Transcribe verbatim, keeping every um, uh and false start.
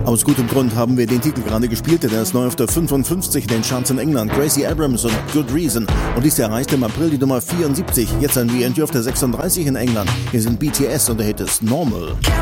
Aus gutem Grund haben wir den Titel gerade gespielt, denn er ist neu auf der fünfundfünfzig in den Charts in England. Gracie Abrams und Good Reason. Und dies erreichte im April die Nummer vierundsiebzig. Jetzt ein Re-Entry auf der sechsunddreißig in England. Hier sind B T S und der Hit ist Normal.